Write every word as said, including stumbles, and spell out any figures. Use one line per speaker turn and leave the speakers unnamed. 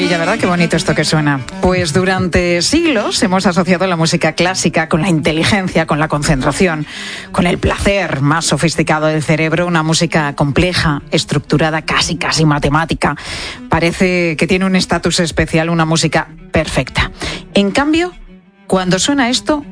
maravilla, ¿verdad? Qué bonito esto que suena. Pues durante siglos hemos asociado la música clásica con la inteligencia, con la concentración, con el placer más sofisticado del cerebro, una música compleja, estructurada, casi, casi matemática. Parece que tiene un estatus especial, una música perfecta. En cambio, cuando suena esto,